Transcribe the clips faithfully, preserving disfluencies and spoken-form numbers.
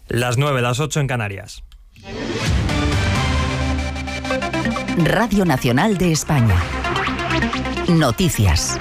Las nueve, las ocho en Canarias. Radio Nacional de España. Noticias.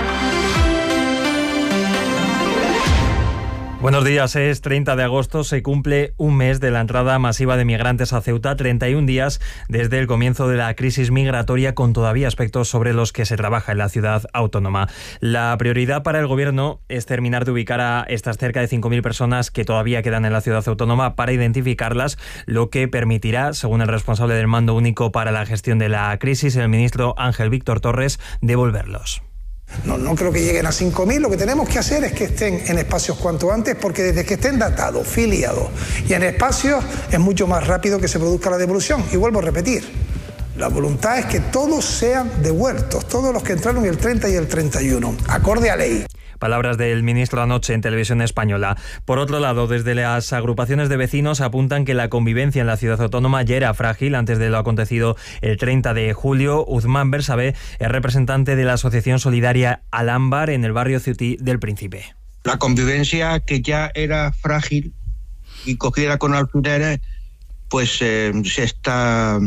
Buenos días, es treinta de agosto, se cumple un mes de la entrada masiva de migrantes a Ceuta, treinta y un días desde el comienzo de la crisis migratoria, con todavía aspectos sobre los que se trabaja en la ciudad autónoma. La prioridad para el Gobierno es terminar de ubicar a estas cerca de cinco mil personas que todavía quedan en la ciudad autónoma para identificarlas, lo que permitirá, según el responsable del Mando Único para la Gestión de la Crisis, el ministro Ángel Víctor Torres, devolverlos. No, no creo que lleguen a cinco mil. Lo que tenemos que hacer es que estén en espacios cuanto antes, porque desde que estén datados, filiados y en espacios es mucho más rápido que se produzca la devolución. Y vuelvo a repetir, la voluntad es que todos sean devueltos, todos los que entraron el treinta y el treinta y uno, acorde a ley. Palabras del ministro anoche en Televisión Española. Por otro lado, desde las agrupaciones de vecinos apuntan que la convivencia en la ciudad autónoma ya era frágil antes de lo acontecido el treinta de julio. Uzmán Bersabé es representante de la asociación solidaria Alámbar en el barrio ceutí del Príncipe. La convivencia, que ya era frágil y cogida con alfileres, pues eh, se está,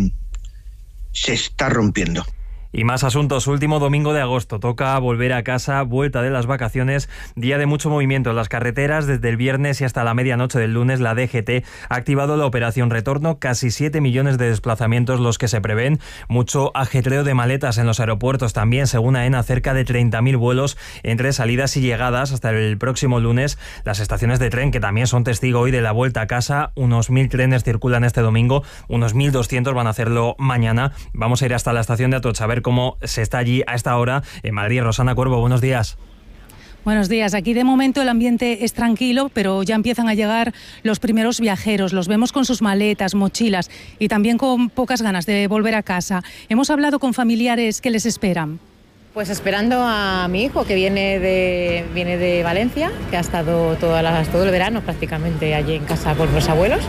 se está rompiendo. Y más asuntos. Último domingo de agosto. Toca volver a casa, vuelta de las vacaciones, día de mucho movimiento en las carreteras. Desde el viernes y hasta la medianoche del lunes, la D G T ha activado la operación Retorno. Casi siete millones de desplazamientos los que se prevén. Mucho ajetreo de maletas en los aeropuertos también. Según AENA, cerca de treinta mil vuelos entre salidas y llegadas hasta el próximo lunes. Las estaciones de tren, que también son testigo hoy de la vuelta a casa. Unos mil trenes circulan este domingo. Unos mil doscientos van a hacerlo mañana. Vamos a ir hasta la estación de Atocha a ver cómo se está allí a esta hora en Madrid. Rosana Cuervo, buenos días. Buenos días. Aquí de momento el ambiente es tranquilo, pero ya empiezan a llegar los primeros viajeros. Los vemos con sus maletas, mochilas y también con pocas ganas de volver a casa. Hemos hablado con familiares que les esperan. Pues esperando a mi hijo, que viene de, viene de Valencia, que ha estado todas las, todo el verano prácticamente allí en casa con los abuelos.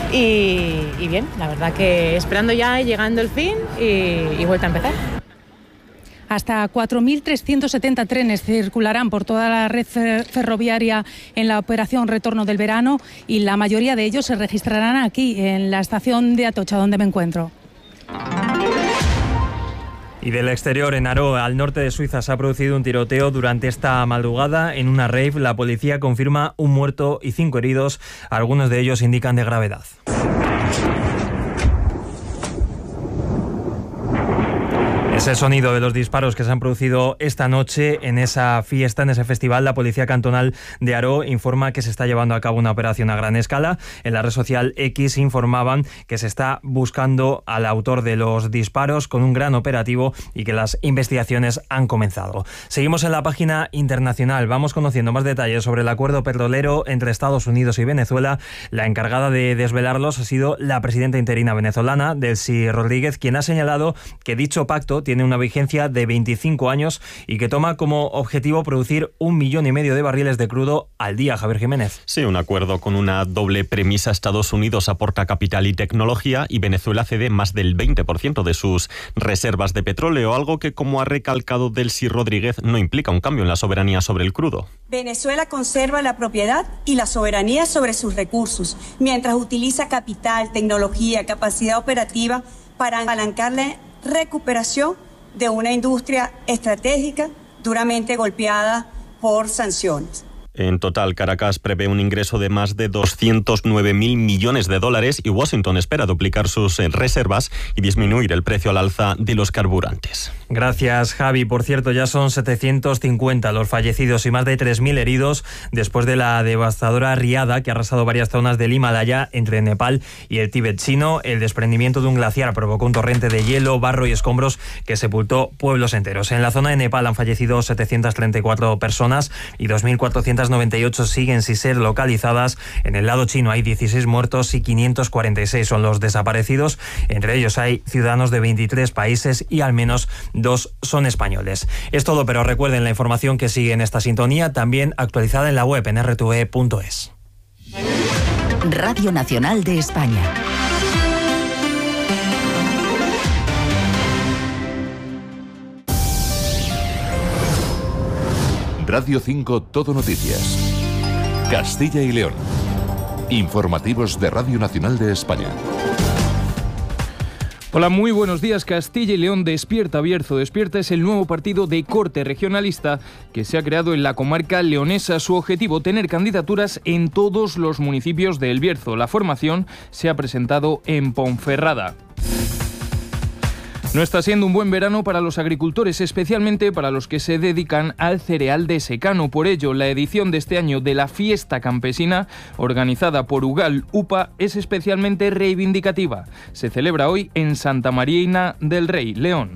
Y, y bien, la verdad que esperando ya, llegando el fin y, y vuelta a empezar. Hasta cuatro mil trescientos setenta trenes circularán por toda la red ferroviaria en la operación Retorno del verano, y la mayoría de ellos se registrarán aquí, en la estación de Atocha, donde me encuentro. Y del exterior, en Aro, al norte de Suiza, se ha producido un tiroteo durante esta madrugada en una rave. La policía confirma un muerto y cinco heridos. Algunos de ellos indican de gravedad. Es el sonido de los disparos que se han producido esta noche en esa fiesta, en ese festival. La Policía Cantonal de Aro informa que se está llevando a cabo una operación a gran escala. En la red social X informaban que se está buscando al autor de los disparos con un gran operativo y que las investigaciones han comenzado. Seguimos en la página internacional. Vamos conociendo más detalles sobre el acuerdo petrolero entre Estados Unidos y Venezuela. La encargada de desvelarlos ha sido la presidenta interina venezolana, Delcy Rodríguez, quien ha señalado que dicho pacto tiene una vigencia de veinticinco años y que toma como objetivo producir un millón y medio de barriles de crudo al día. Javier Jiménez. Sí, un acuerdo con una doble premisa. Estados Unidos aporta capital y tecnología y Venezuela cede más del veinte por ciento de sus reservas de petróleo, algo que, como ha recalcado Delcy Rodríguez, no implica un cambio en la soberanía sobre el crudo. Venezuela conserva la propiedad y la soberanía sobre sus recursos, mientras utiliza capital, tecnología, capacidad operativa para apalancar la recuperación de una industria estratégica duramente golpeada por sanciones. En total, Caracas prevé un ingreso de más de doscientos nueve mil millones de dólares y Washington espera duplicar sus reservas y disminuir el precio al alza de los carburantes. Gracias, Javi. Por cierto, ya son setecientos cincuenta los fallecidos y más de tres mil heridos después de la devastadora riada que ha arrasado varias zonas del Himalaya entre Nepal y el Tíbet chino. El desprendimiento de un glaciar provocó un torrente de hielo, barro y escombros que sepultó pueblos enteros. En la zona de Nepal han fallecido setecientas treinta y cuatro personas y dos mil cuatrocientas noventa y ocho siguen sin ser localizadas. En el lado chino hay dieciséis muertos y quinientos cuarenta y seis son los desaparecidos. Entre ellos hay ciudadanos de veintitrés países y al menos dos son españoles. Es todo, pero recuerden la información que sigue en esta sintonía, también actualizada en la web en erre te ve punto es. Radio Nacional de España. Radio cinco Todo Noticias. Castilla y León. Informativos de Radio Nacional de España. Hola, muy buenos días. Castilla y León despierta. Bierzo despierta es el nuevo partido de corte regionalista que se ha creado en la comarca leonesa. Su objetivo, tener candidaturas en todos los municipios de El Bierzo. La formación se ha presentado en Ponferrada. No está siendo un buen verano para los agricultores, especialmente para los que se dedican al cereal de secano. Por ello, la edición de este año de la Fiesta Campesina, organizada por Ugal UPA, es especialmente reivindicativa. Se celebra hoy en Santa Marina del Rey, León.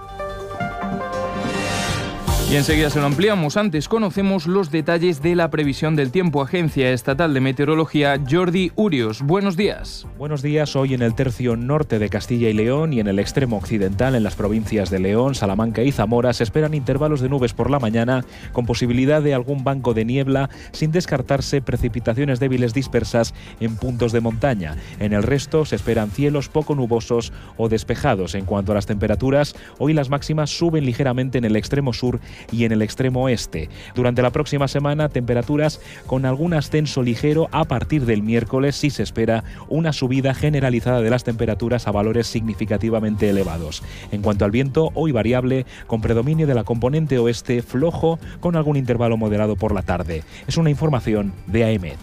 Y enseguida se lo ampliamos. Antes conocemos los detalles de la previsión del tiempo. Agencia Estatal de Meteorología, Jordi Urios. Buenos días. Buenos días. Hoy en el tercio norte de Castilla y León y en el extremo occidental, en las provincias de León, Salamanca y Zamora, se esperan intervalos de nubes por la mañana, con posibilidad de algún banco de niebla, sin descartarse precipitaciones débiles dispersas en puntos de montaña. En el resto se esperan cielos poco nubosos o despejados. En cuanto a las temperaturas, hoy las máximas suben ligeramente en el extremo sur y en el extremo oeste. Durante la próxima semana, temperaturas con algún ascenso ligero. A partir del miércoles sí se espera una subida generalizada de las temperaturas a valores significativamente elevados. En cuanto al viento, hoy variable, con predominio de la componente oeste, flojo, con algún intervalo moderado por la tarde. Es una información de AEMET.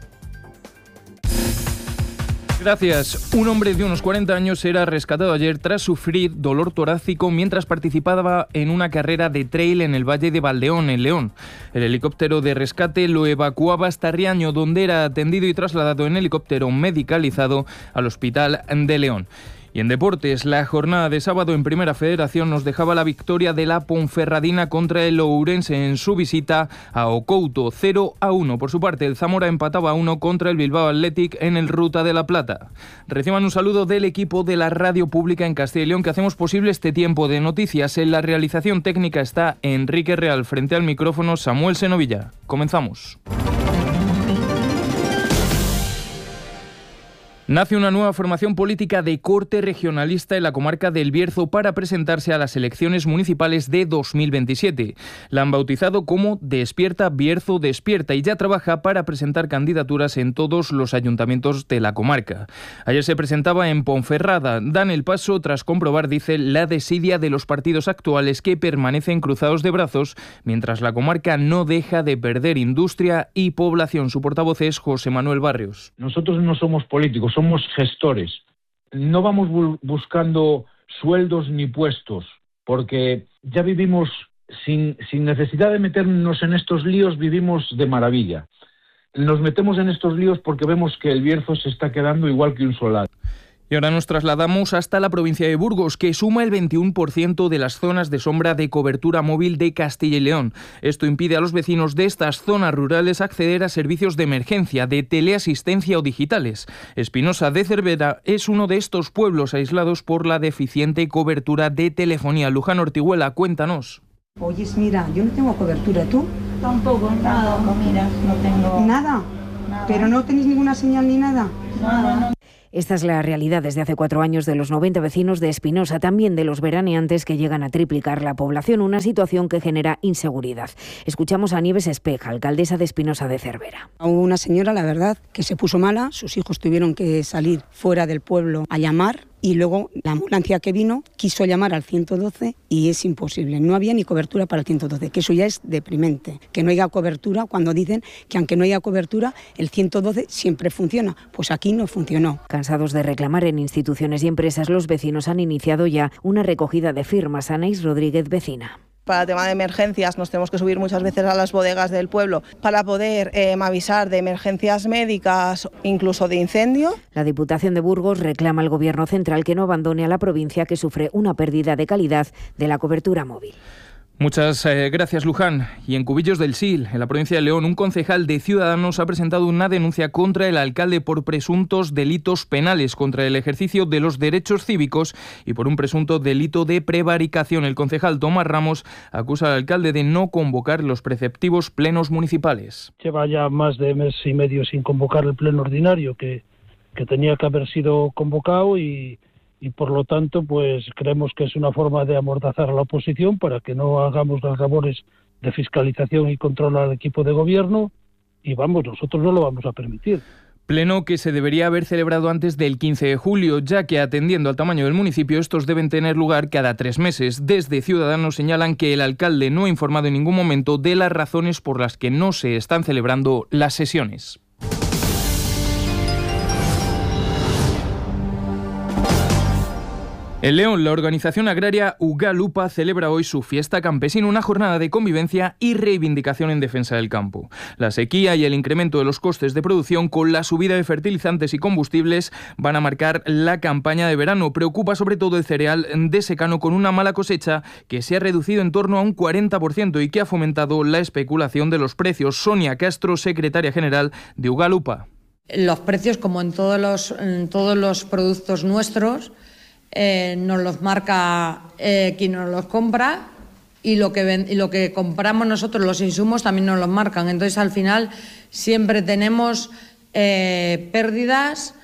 Gracias. Un hombre de unos cuarenta años era rescatado ayer tras sufrir dolor torácico mientras participaba en una carrera de trail en el Valle de Valdeón, en León. El helicóptero de rescate lo evacuaba hasta Riaño, donde era atendido y trasladado en helicóptero medicalizado al Hospital de León. Y en deportes, la jornada de sábado en Primera Federación nos dejaba la victoria de la Ponferradina contra el Ourense en su visita a Ocouto, cero a uno. Por su parte, el Zamora empataba a uno contra el Bilbao Athletic en el Ruta de la Plata. Reciban un saludo del equipo de la Radio Pública en Castilla y León que hacemos posible este tiempo de noticias. En la realización técnica está Enrique Real, frente al micrófono Samuel Senovilla. Comenzamos. Nace una nueva formación política de corte regionalista en la comarca del Bierzo para presentarse a las elecciones municipales de dos mil veintisiete. La han bautizado como Despierta Bierzo Despierta y ya trabaja para presentar candidaturas en todos los ayuntamientos de la comarca. Ayer se presentaba en Ponferrada. Dan el paso tras comprobar, dice, la desidia de los partidos actuales que permanecen cruzados de brazos mientras la comarca no deja de perder industria y población. Su portavoz es José Manuel Barrios. Nosotros no somos políticos, somos gestores. No vamos bu- buscando sueldos ni puestos, porque ya vivimos sin, sin necesidad de meternos en estos líos, vivimos de maravilla. Nos metemos en estos líos porque vemos que el Bierzo se está quedando igual que un solar. Y ahora nos trasladamos hasta la provincia de Burgos, que suma el veintiuno por ciento de las zonas de sombra de cobertura móvil de Castilla y León. Esto impide a los vecinos de estas zonas rurales acceder a servicios de emergencia, de teleasistencia o digitales. Espinosa de Cervera es uno de estos pueblos aislados por la deficiente cobertura de telefonía. Luján Ortiguela, cuéntanos. Oyes, mira, yo no tengo cobertura, ¿tú? Tampoco, nada, mira, no tengo... ¿Nada? Nada. ¿Pero no tenéis ninguna señal ni nada? Nada. Esta es la realidad desde hace cuatro años de los noventa vecinos de Espinosa, también de los veraneantes que llegan a triplicar la población, una situación que genera inseguridad. Escuchamos a Nieves Espeja, alcaldesa de Espinosa de Cervera. Hubo una señora, la verdad, que se puso mala, sus hijos tuvieron que salir fuera del pueblo a llamar y luego la ambulancia que vino quiso llamar al ciento doce y es imposible, no había ni cobertura para el ciento doce, que eso ya es deprimente, que no haya cobertura cuando dicen que aunque no haya cobertura el ciento doce siempre funciona, pues aquí no funcionó. Cansados de reclamar en instituciones y empresas, los vecinos han iniciado ya una recogida de firmas. Anaís Rodríguez, vecina. Para el tema de emergencias nos tenemos que subir muchas veces a las bodegas del pueblo para poder eh, avisar de emergencias médicas, incluso de incendio. La Diputación de Burgos reclama al Gobierno central que no abandone a la provincia, que sufre una pérdida de calidad de la cobertura móvil. Muchas eh, gracias, Luján. Y en Cubillos del Sil, en la provincia de León, un concejal de Ciudadanos ha presentado una denuncia contra el alcalde por presuntos delitos penales contra el ejercicio de los derechos cívicos y por un presunto delito de prevaricación. El concejal Tomás Ramos acusa al alcalde de no convocar los preceptivos plenos municipales. Lleva ya más de mes y medio sin convocar el pleno ordinario que, que tenía que haber sido convocado y... y por lo tanto pues creemos que es una forma de amordazar a la oposición para que no hagamos las labores de fiscalización y control al equipo de gobierno y vamos, nosotros no lo vamos a permitir. Pleno que se debería haber celebrado antes del quince de julio, ya que atendiendo al tamaño del municipio, estos deben tener lugar cada tres meses. Desde Ciudadanos señalan que el alcalde no ha informado en ningún momento de las razones por las que no se están celebrando las sesiones. En León, la organización agraria Ugalupa celebra hoy su fiesta campesina, una jornada de convivencia y reivindicación en defensa del campo. La sequía y el incremento de los costes de producción con la subida de fertilizantes y combustibles van a marcar la campaña de verano. Preocupa sobre todo el cereal de secano con una mala cosecha que se ha reducido en torno a un cuarenta por ciento y que ha fomentado la especulación de los precios. Sonia Castro, secretaria general de Ugalupa. Los precios, como en todos los, en todos los productos nuestros, Eh, nos los marca eh, quien nos los compra y lo, que ven, y lo que compramos nosotros, los insumos, también nos los marcan. Entonces, al final, siempre tenemos eh, pérdidas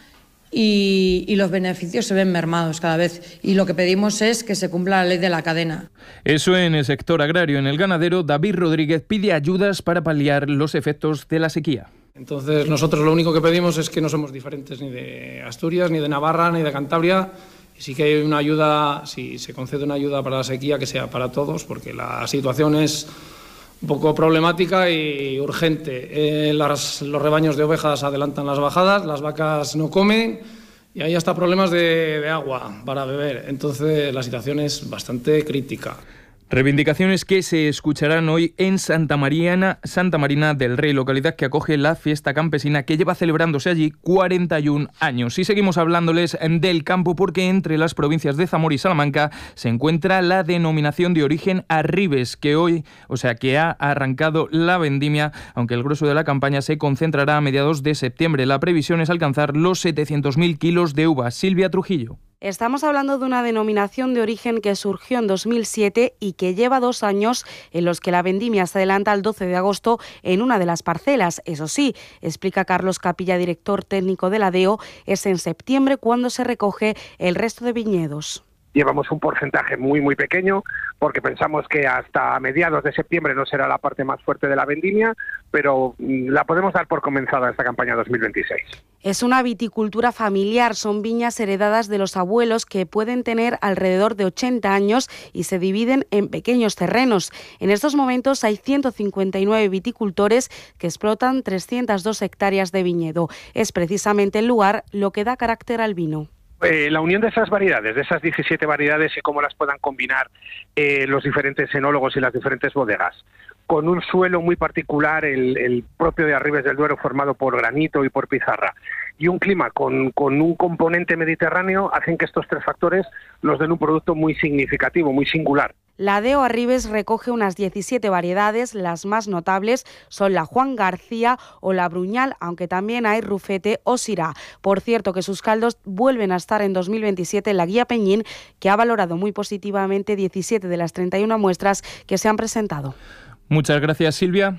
y, y los beneficios se ven mermados cada vez. Y lo que pedimos es que se cumpla la ley de la cadena. Eso en el sector agrario. En el ganadero, David Rodríguez pide ayudas para paliar los efectos de la sequía. Entonces, nosotros lo único que pedimos es que no somos diferentes ni de Asturias, ni de Navarra, ni de Cantabria. Sí que hay una ayuda, si se concede una ayuda para la sequía, que sea para todos, porque la situación es un poco problemática y urgente. Eh, las, los rebaños de ovejas adelantan las bajadas, las vacas no comen y hay hasta problemas de, de agua para beber. Entonces la situación es bastante crítica. Reivindicaciones que se escucharán hoy en Santa Marina, Santa Marina del Rey, localidad que acoge la fiesta campesina que lleva celebrándose allí cuarenta y un años. Y seguimos hablándoles del campo porque entre las provincias de Zamora y Salamanca se encuentra la denominación de origen Arribes, que hoy, o sea, que ha arrancado la vendimia, aunque el grueso de la campaña se concentrará a mediados de septiembre. La previsión es alcanzar los setecientos mil kilos de uvas. Silvia Trujillo. Estamos hablando de una denominación de origen que surgió en dos mil siete y que lleva dos años en los que la vendimia se adelanta al doce de agosto en una de las parcelas. Eso sí, explica Carlos Capilla, director técnico de la D E O, es en septiembre cuando se recoge el resto de viñedos. Llevamos un porcentaje muy, muy pequeño porque pensamos que hasta mediados de septiembre no será la parte más fuerte de la vendimia, pero la podemos dar por comenzada esta campaña dos mil veintiséis. Es una viticultura familiar, son viñas heredadas de los abuelos que pueden tener alrededor de ochenta años y se dividen en pequeños terrenos. En estos momentos hay ciento cincuenta y nueve viticultores que explotan trescientas dos hectáreas de viñedo. Es precisamente el lugar lo que da carácter al vino. Eh, la unión de esas variedades, de esas diecisiete variedades y cómo las puedan combinar eh, los diferentes enólogos y las diferentes bodegas, con un suelo muy particular, el, el propio de Arribes del Duero, formado por granito y por pizarra, y un clima con, con un componente mediterráneo, hacen que estos tres factores nos den un producto muy significativo, muy singular. La D E O Arribes recoge unas diecisiete variedades, las más notables son la Juan García o la Bruñal, aunque también hay Rufete o Syrah. Por cierto que sus caldos vuelven a estar en dos mil veintisiete en la Guía Peñín, que ha valorado muy positivamente diecisiete de las treinta y una muestras que se han presentado. Muchas gracias, Silvia.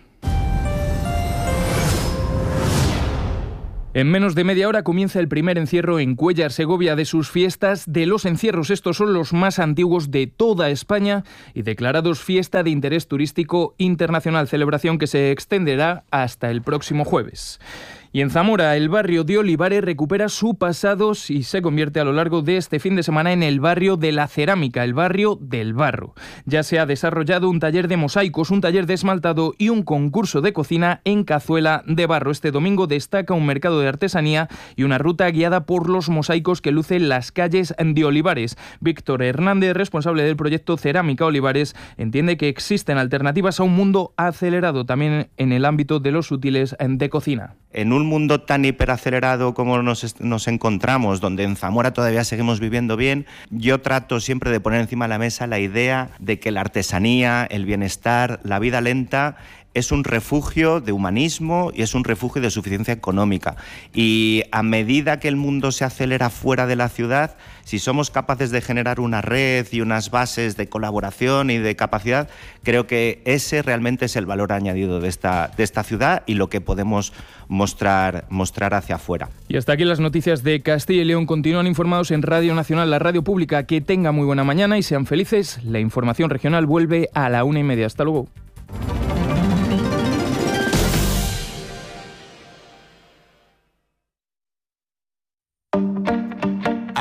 En menos de media hora comienza el primer encierro en Cuéllar, Segovia, de sus fiestas de los encierros. Estos son los más antiguos de toda España y declarados fiesta de interés turístico internacional, celebración que se extenderá hasta el próximo jueves. Y en Zamora, el barrio de Olivares recupera su pasado y se convierte a lo largo de este fin de semana en el barrio de la cerámica, el barrio del barro. Ya se ha desarrollado un taller de mosaicos, un taller de esmaltado y un concurso de cocina en cazuela de barro. Este domingo destaca un mercado de artesanía y una ruta guiada por los mosaicos que lucen las calles de Olivares. Víctor Hernández, responsable del proyecto Cerámica Olivares, entiende que existen alternativas a un mundo acelerado también en el ámbito de los útiles de cocina. En un mundo tan hiperacelerado como nos, nos encontramos, donde en Zamora todavía seguimos viviendo bien, yo trato siempre de poner encima de la mesa la idea de que la artesanía, el bienestar, la vida lenta es un refugio de humanismo y es un refugio de suficiencia económica. Y a medida que el mundo se acelera fuera de la ciudad, si somos capaces de generar una red y unas bases de colaboración y de capacidad, creo que ese realmente es el valor añadido de esta, de esta ciudad y lo que podemos mostrar, mostrar hacia afuera. Y hasta aquí las noticias de Castilla y León. Continúan informados en Radio Nacional, la radio pública. Que tenga muy buena mañana y sean felices. La información regional vuelve a la una y media. Hasta luego.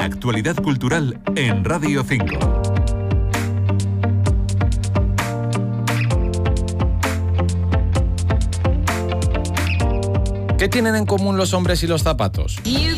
Actualidad cultural en Radio cinco. ¿Qué tienen en común los hombres y los zapatos?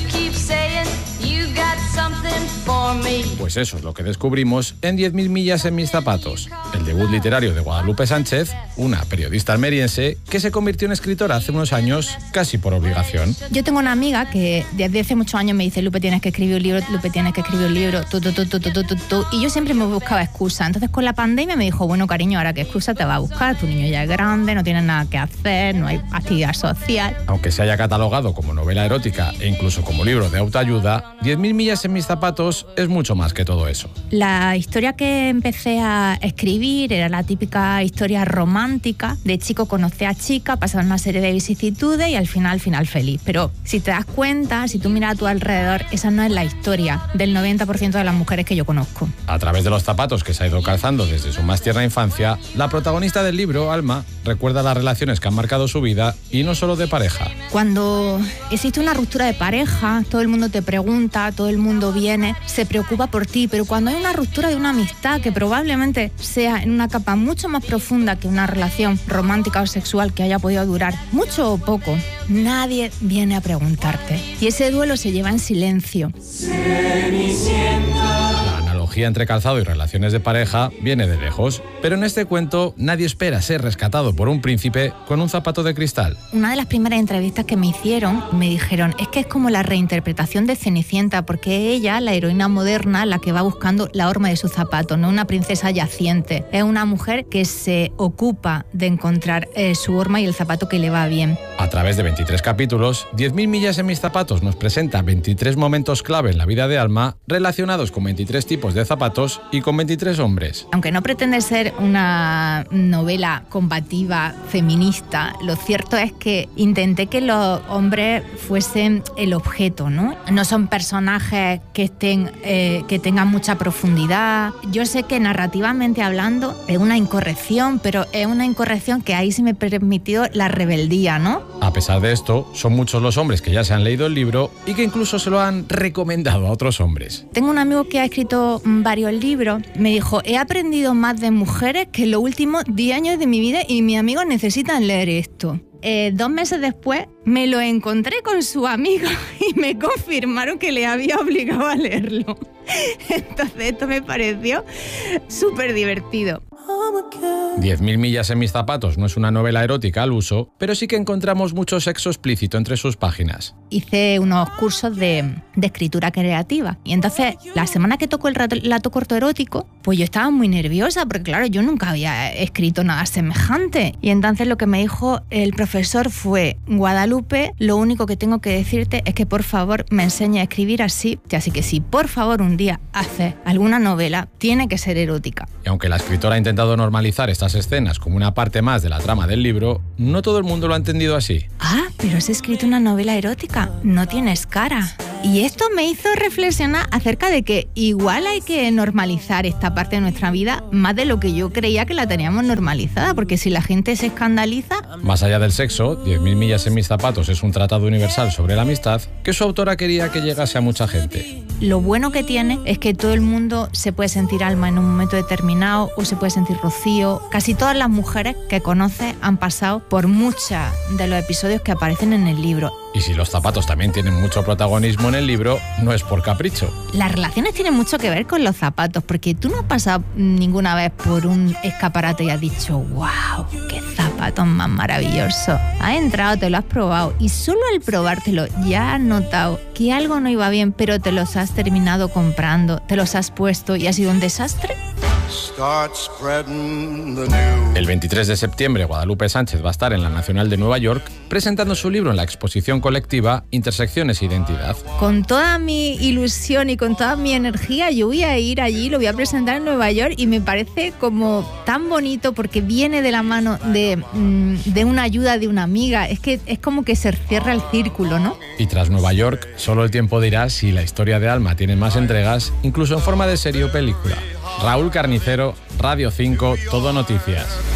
Pues eso es lo que descubrimos en diez mil millas en mis zapatos, el debut literario de Guadalupe Sánchez, una periodista almeriense que se convirtió en escritora hace unos años casi por obligación. Yo tengo una amiga que desde hace muchos años me dice: Lupe, tienes que escribir un libro, Lupe, tienes que escribir un libro, tú, tú, tú, tú, tú, tú, tú, tú. Y yo siempre me buscaba excusa. Entonces con la pandemia me dijo: bueno, cariño, ahora qué excusa te va a buscar, tu niño ya es grande, no tienes nada que hacer, no hay actividad social. Aunque se haya catalogado como novela erótica e incluso como libro de autoayuda, diez mil millas en mis zapatos es mucho más que todo eso. La historia que empecé a escribir era la típica historia romántica de chico conoce a chica, pasan una serie de vicisitudes y al final, final feliz. Pero si te das cuenta, si tú miras a tu alrededor, esa no es la historia del noventa por ciento de las mujeres que yo conozco. A través de los zapatos que se ha ido calzando desde su más tierna infancia, la protagonista del libro, Alma, recuerda las relaciones que han marcado su vida y no solo de pareja. Cuando existe una ruptura de pareja, todo el mundo te pregunta, todo el mundo viene, se preocupa por ti, pero cuando hay una ruptura de una amistad que probablemente sea en una capa mucho más profunda que una relación romántica o sexual que haya podido durar mucho o poco, nadie viene a preguntarte. Y ese duelo se lleva en silencio. La analogía entre calzado y relaciones de pareja viene de lejos, pero en este cuento nadie espera ser rescatado por un príncipe con un zapato de cristal. Una de las primeras entrevistas que me hicieron, me dijeron: es que es como la reinterpretación de Cenicienta, porque ella, la heroína moderna, la que va buscando la horma de su zapato, no una princesa yaciente. Es una mujer que se ocupa de encontrar eh, su horma y el zapato que le va bien. A través de veintitrés capítulos, diez mil millas en mis zapatos nos presenta veintitrés momentos clave en la vida de Alma relacionados con veintitrés tipos de zapatos y con veintitrés hombres. Aunque no pretende ser una novela combativa, feminista, lo cierto es que intenté que los hombres fuesen el objeto, ¿no? No son personajes que estén, eh, que tengan mucha profundidad. Yo sé que narrativamente hablando es una incorrección, pero es una incorrección que ahí se me permitió la rebeldía, ¿no? A pesar de esto, son muchos los hombres que ya se han leído el libro y que incluso se lo han recomendado a otros hombres. Tengo un amigo que ha escrito varios libros. Me dijo: he aprendido más de mujeres que en los últimos diez años de mi vida y mis amigos necesitan leer esto. Eh, dos meses después me lo encontré con su amigo y me confirmaron que le había obligado a leerlo. Entonces esto me pareció súper divertido. diez mil millas en mis zapatos no es una novela erótica al uso, pero sí que encontramos mucho sexo explícito entre sus páginas. Hice unos cursos de, de escritura creativa y entonces la semana que tocó el relato corto erótico, pues yo estaba muy nerviosa porque claro, yo nunca había escrito nada semejante. Y entonces lo que me dijo el profesor fue: Guadalupe, lo único que tengo que decirte es que por favor me enseñe a escribir así, así que si por favor un día haces alguna novela, tiene que ser erótica. Y aunque la escritora ha intentado normalizar estas escenas como una parte más de la trama del libro, no todo el mundo lo ha entendido así. Ah, pero has escrito una novela erótica, no tienes cara. Y esto me hizo reflexionar acerca de que igual hay que normalizar esta parte de nuestra vida más de lo que yo creía que la teníamos normalizada, porque si la gente se escandaliza... Más allá del sexo, diez mil millas en mis zapatos es un tratado universal sobre la amistad que su autora quería que llegase a mucha gente. Lo bueno que tiene es que todo el mundo se puede sentir Alma en un momento determinado o se puede sentir Rocío. Casi todas las mujeres que conoces han pasado por muchos de los episodios que aparecen en el libro. Y si los zapatos también tienen mucho protagonismo en el libro, no es por capricho. Las relaciones tienen mucho que ver con los zapatos, porque tú no has pasado ninguna vez por un escaparate y has dicho: ¡wow! ¡Qué zapatos más maravillosos! Has entrado, te lo has probado y solo al probártelo ya has notado que algo no iba bien, pero te los has terminado comprando, te los has puesto y ha sido un desastre. El veintitrés de septiembre, Guadalupe Sánchez va a estar en la Nacional de Nueva York presentando su libro en la exposición colectiva Intersecciones e Identidad. Con toda mi ilusión y con toda mi energía yo voy a ir allí, lo voy a presentar en Nueva York y me parece como tan bonito porque viene de la mano de, de una ayuda de una amiga. Es que es como que se cierra el círculo, ¿no? Y tras Nueva York, solo el tiempo dirá si la historia de Alma tiene más entregas, incluso en forma de serie o película. Raúl Carnicero, Radio cinco, Todo Noticias.